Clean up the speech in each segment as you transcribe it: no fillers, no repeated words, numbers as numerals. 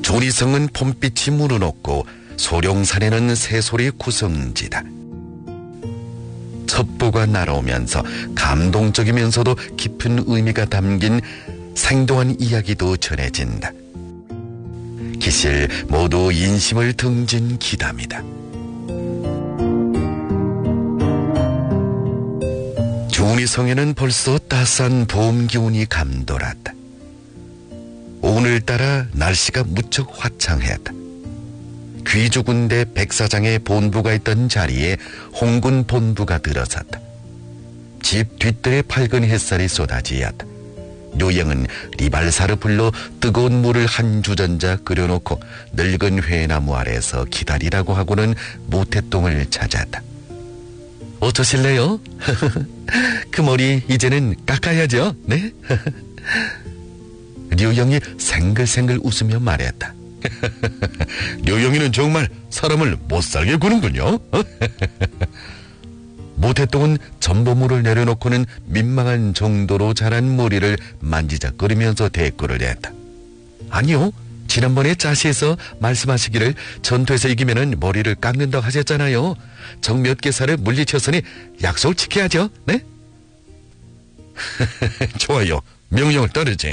조리성은 봄빛이 물어놓고 소룡산에는 새소리 구성지다. 첩보가 날아오면서 감동적이면서도 깊은 의미가 담긴 생동한 이야기도 전해진다. 기실 모두 인심을 등진 기담이다. 주니성에는 벌써 따스한 봄 기운이 감돌았다. 오늘따라 날씨가 무척 화창했다. 귀주군대 백사장의 본부가 있던 자리에 홍군 본부가 들어섰다. 집 뒷뜰에 밝은 햇살이 쏟아지었다. 료영은 리발사를 불러 뜨거운 물을 한 주전자 끓여놓고 늙은 회나무 아래서 기다리라고 하고는 모태똥을 찾았다. 어쩌실래요? 그 머리 이제는 깎아야죠. 네? 료영이 생글생글 웃으며 말했다. 료영이는 정말 사람을 못살게 구는군요. 모태똥은 전보물을 내려놓고는 민망한 정도로 자란 머리를 만지작거리면서 대꾸를 했다. 아니요, 지난번에 짜시에서 말씀하시기를 전투에서 이기면은 머리를 깎는다고 하셨잖아요. 적 몇 개 살을 물리쳤으니 약속을 지켜야죠. 네? 좋아요, 명령을 따르지.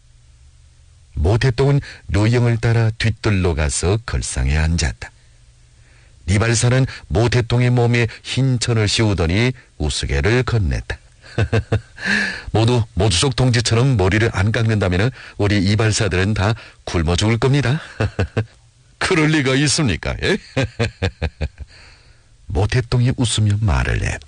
모태똥은 료영을 따라 뒷뜰로 가서 걸상에 앉았다. 리발사는 모태똥의 몸에 흰 천을 씌우더니 우스개를 건넸다. 모두 모주속 동지처럼 머리를 안 깎는다면 우리 이발사들은 다 굶어 죽을 겁니다. 그럴 리가 있습니까? 모태똥이 웃으며 말을 했다.